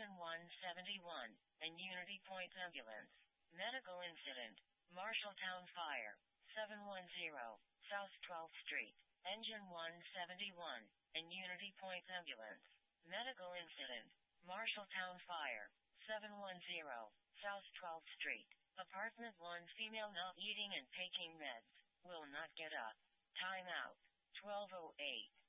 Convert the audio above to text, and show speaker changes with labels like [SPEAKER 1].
[SPEAKER 1] Engine 171, and Unity Point Ambulance. Medical incident. Marshalltown Fire. 710, South 12th Street. Engine 171, and Unity Point Ambulance. Medical incident. Marshalltown Fire. 710, South 12th Street. Apartment 1 female not eating and taking meds. Will not get up. Time out. 12:08.